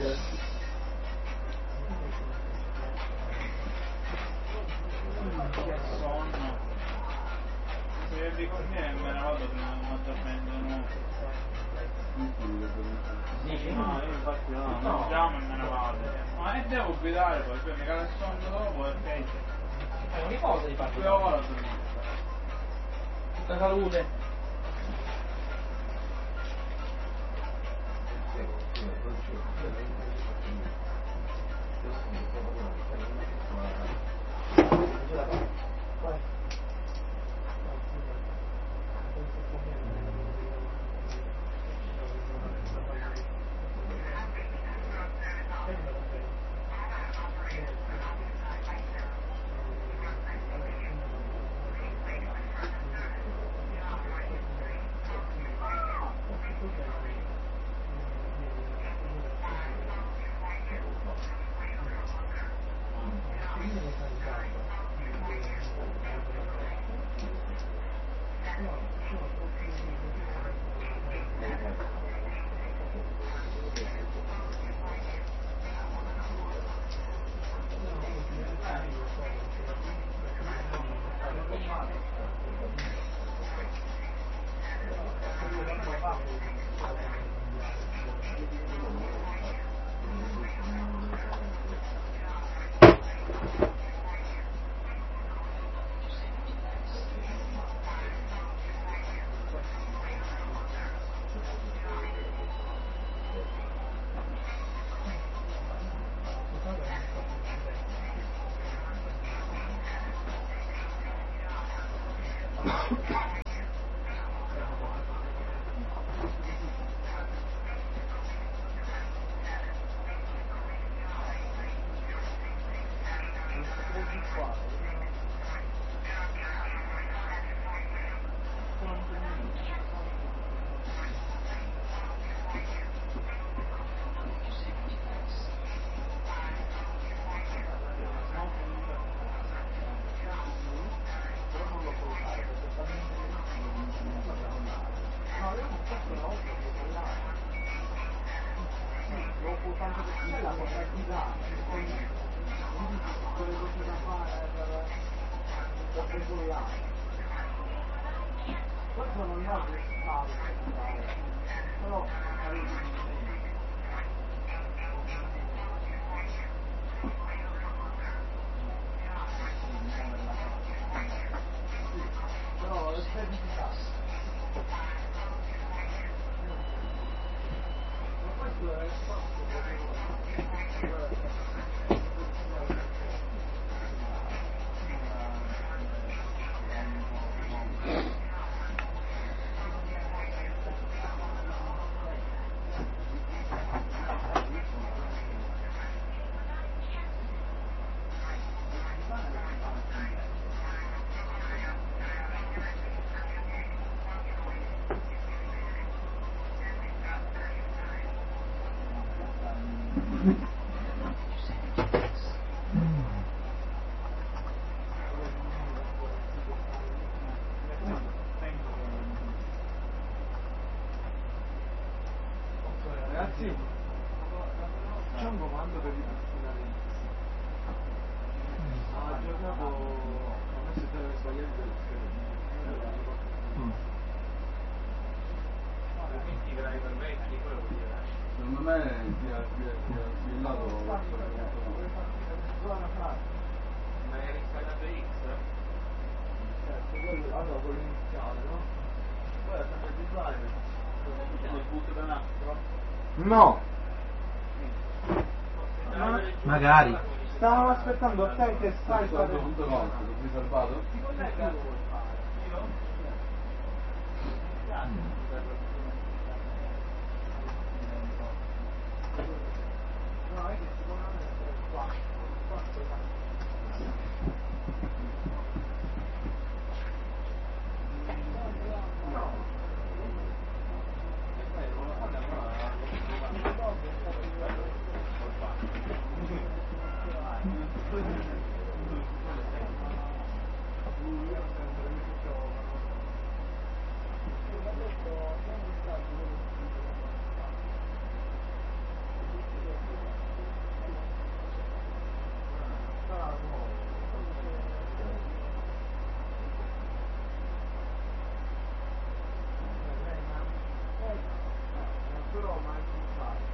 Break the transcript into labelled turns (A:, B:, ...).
A: Che sonno. Se ricordi me ne vado prima di non addormento di nuovo. No, io infatti no, mangiamo e me ne vado. Ma devo guidare poi, mi cade il sonno dopo e peggio.
B: Non riposa di fatto.
A: 2 ore a dormire.
B: Tutta salute.
C: Ragazzi, c'è un comando per i pastinari. Ha aggiornato, ha messo il sbagliato delle schede.
B: Quindi i driver vecchi, quello vuol dire.
C: Secondo me ti ha sbillato verso
B: Ma hai riscaldato X?
C: allora quello iniziale, no? Poi è sempre il design.
A: Nel butto da un altro.
C: No!
D: Magari.
C: Stavamo aspettando a te che stai
E: Tutto conto, l'ho risalvato?
C: però mai usato.